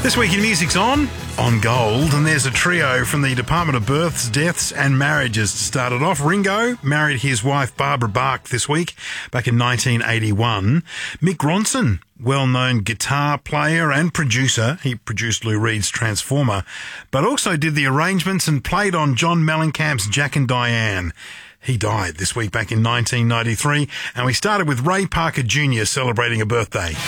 This week in Music's on Gold, and there's a trio from the Department of Births, Deaths and Marriages to start it off. Ringo married his wife Barbara Bach this week, back in 1981. Mick Ronson, well-known guitar player and producer. He produced Lou Reed's Transformer, but also did the arrangements and played on John Mellencamp's Jack and Diane. He died this week back in 1993, and we started with Ray Parker Jr. celebrating a birthday.